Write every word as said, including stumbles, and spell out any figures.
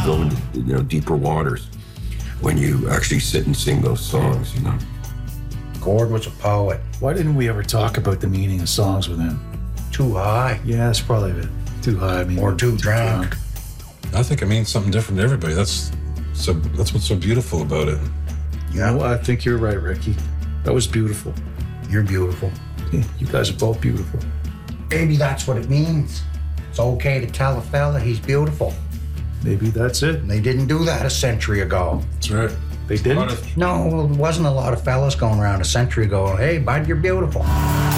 go into, you know, deeper waters when you actually sit and sing those songs, you know. Gord was a poet. Why didn't we ever talk about the meaning of songs with him? Too high. Yeah, it's probably a bit too high. I mean, Or too drunk. drunk. I think it means something different to everybody. That's so. That's what's so beautiful about it. Yeah, No, I think you're right, Ricky. That was beautiful. you're beautiful. You guys are both beautiful. Maybe that's what it means. It's okay to tell a fella he's beautiful. Maybe that's it. And they didn't do that a century ago. That's right. They A lot didn't. of- No, there wasn't a lot of fellas going around a century ago, hey, bud, you're beautiful.